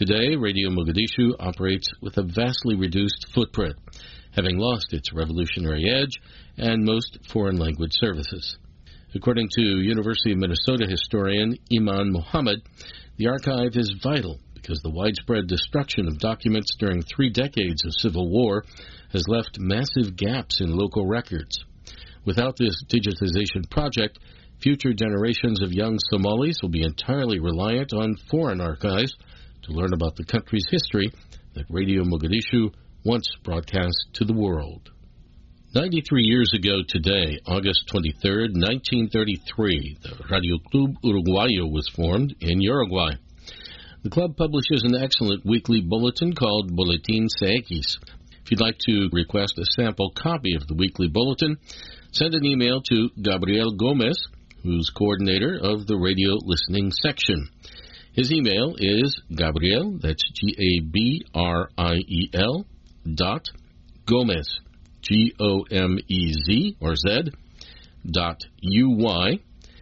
Today, Radio Mogadishu operates with a vastly reduced footprint, having lost its revolutionary edge and most foreign language services. According to University of Minnesota historian Iman Mohammed, the archive is vital because the widespread destruction of documents during 3 decades of civil war has left massive gaps in local records. Without this digitization project, future generations of young Somalis will be entirely reliant on foreign archives to learn about the country's history that Radio Mogadishu once broadcast to the world. 93 years ago today, August 23, 1933, the Radio Club Uruguayo was formed in Uruguay. The club publishes an excellent weekly bulletin called Boletín CX. If you'd like to request a sample copy of the weekly bulletin, send an email to Gabriel Gomez, who's coordinator of the radio listening section. His email is Gabriel, that's Gabriel, Gomez, Gomez, or Z, .uy,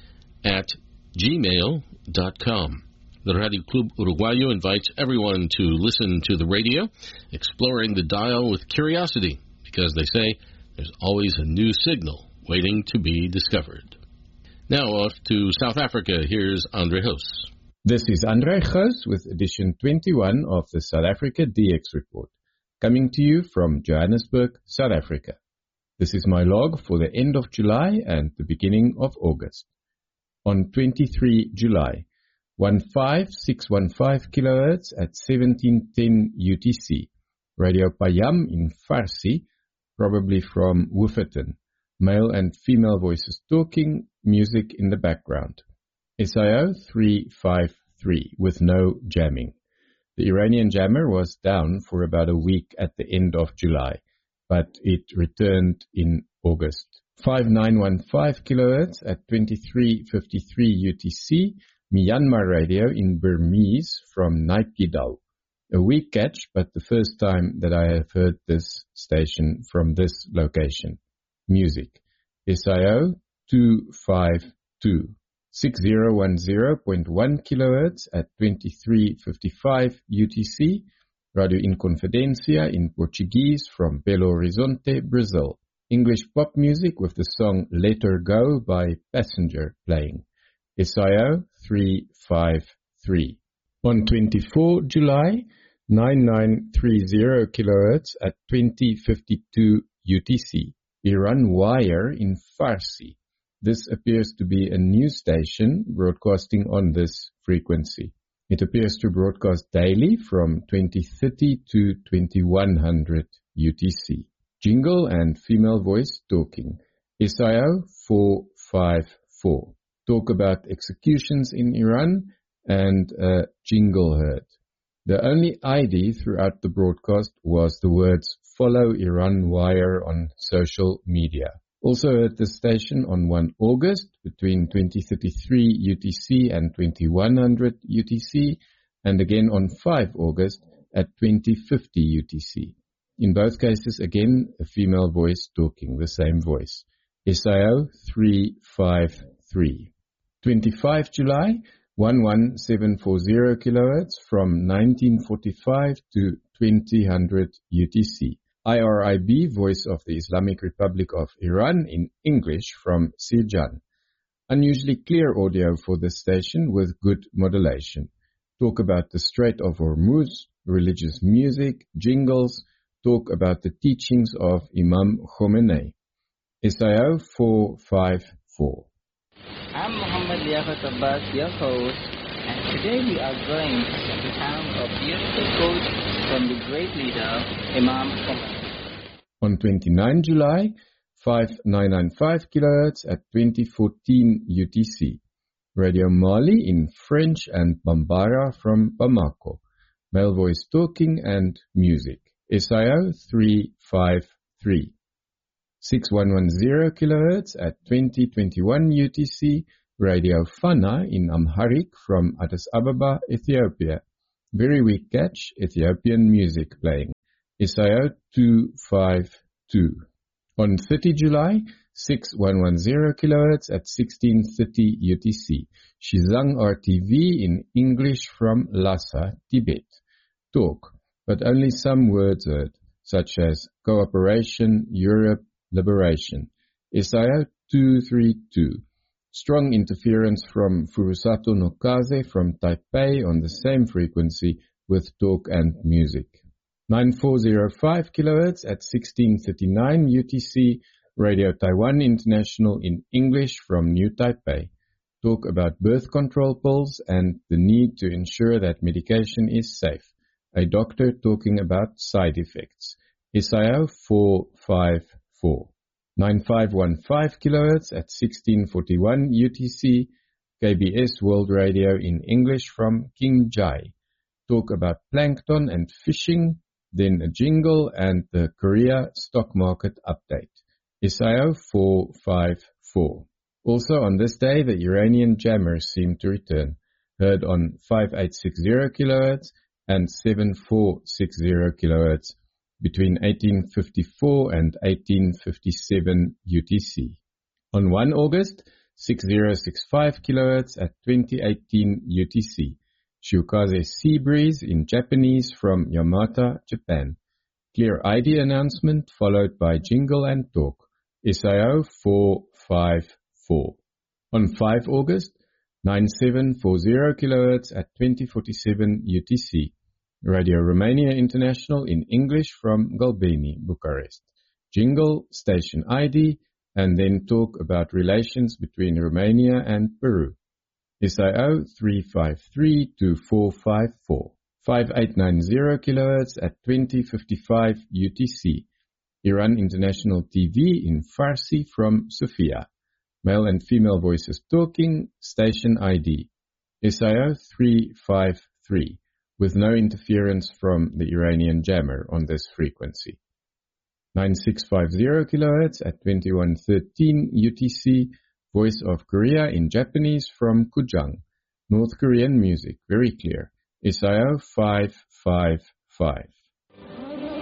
@gmail.com. The Radio Club Uruguayo invites everyone to listen to the radio, exploring the dial with curiosity, because they say there's always a new signal waiting to be discovered. Now off to South Africa, here's Andre Hoos. This is Andre Hoos with edition 21 of the South Africa DX Report, coming to you from Johannesburg, South Africa. This is my log for the end of July and the beginning of August. On 23 July, 15615 kHz at 1710 UTC. Radio Payam in Farsi, probably from Woofferton. Male and female voices talking, music in the background. SIO 353 with no jamming. The Iranian jammer was down for about a week at the end of July, but it returned in August. 5915 kHz at 2353 UTC. Myanmar radio in Burmese from Naypyidaw. A weak catch, but the first time that I have heard this station from this location. Music. SIO 252. 6010.1 kHz at 2355 UTC. Radio Inconfidencia in Portuguese from Belo Horizonte, Brazil. English pop music with the song Let Her Go by Passenger playing. SIO 353. On 24 July, 9930 kHz at 2052 UTC. Iran Wire in Farsi. This appears to be a new station broadcasting on this frequency. It appears to broadcast daily from 2030 to 2100 UTC. Jingle and female voice talking. SIO 454. Talk about executions in Iran and a jingle heard. The only ID throughout the broadcast was the words "Follow Iran Wire" on social media. Also heard the station on 1 August between 2033 UTC and 2100 UTC, and again on 5 August at 2050 UTC. In both cases, again, a female voice talking, the same voice. SIO 353. 25 July, 11740 kHz from 1945 to 2000 UTC. IRIB, Voice of the Islamic Republic of Iran in English from Sirjan. Unusually clear audio for the station with good modulation. Talk about the Strait of Hormuz, religious music, jingles, talk about the teachings of Imam Khomeini. SIO 454. I'm Muhammad Liaquat Abbas, your host, and today we are going to have a beautiful quote from the great leader, Imam Khomeini. On 29 July, 5995 kHz at 2014 UTC. Radio Mali in French and Bambara from Bamako. Male voice talking and music. SIO 353. 6110 kHz at 2021 UTC. Radio Fana in Amharic from Addis Ababa, Ethiopia. Very weak catch, Ethiopian music playing. SIO 252. On 30 July, 6110 kHz at 1630 UTC. Shizang RTV in English from Lhasa, Tibet. talk, but only some words heard, such as cooperation, Europe, liberation. SIO 232. Strong interference from Furusato no Kaze from Taipei on the same frequency with talk and music. 9405 kHz at 1639 UTC, Radio Taiwan International in English from New Taipei. Talk about birth control pills and the need to ensure that medication is safe. A doctor talking about side effects. SIO 454. 9515 kHz at 1641 UTC, KBS World Radio in English from King Jai. Talk about plankton and fishing, then a jingle and the Korea stock market update. SIO 454. Also on this day, the Iranian jammers seem to return. Heard on 5860 kHz and 7460 kHz between 1854 and 1857 UTC. On 1 August, 6065 kHz at 2018 UTC. Shukaze Sea Breeze in Japanese from Yamata, Japan. Clear ID announcement followed by jingle and talk. SIO 454. On 5 August, 9740 kHz at 2047 UTC. Radio Romania International in English from Galbeni, Bucharest. Jingle, station ID, and then talk about relations between Romania and Peru. SIO 3532454. 5890 kHz at 2055 UTC. Iran International TV in Farsi from Sofia. Male and female voices talking, station ID. SIO 353. With no interference from the Iranian jammer on this frequency. 9650 kHz at 2113 UTC, Voice of Korea in Japanese from Kujang. North Korean music, very clear. SIO 555.